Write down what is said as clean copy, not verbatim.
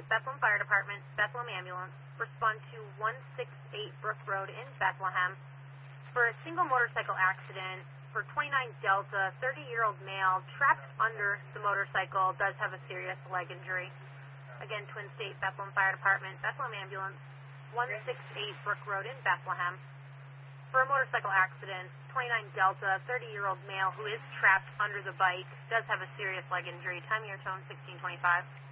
Bethlehem Fire Department, Bethlehem Ambulance, respond to 168 Brook Road in Bethlehem for a single motorcycle accident for 29 Delta, 30-year-old male trapped under the motorcycle, does have a serious leg injury. Again, Twin State, Bethlehem Fire Department, Bethlehem Ambulance, 168 Brook Road in Bethlehem for a motorcycle accident, 29 Delta, 30-year-old male who is trapped under the bike, does have a serious leg injury. Time of your tone, 1625.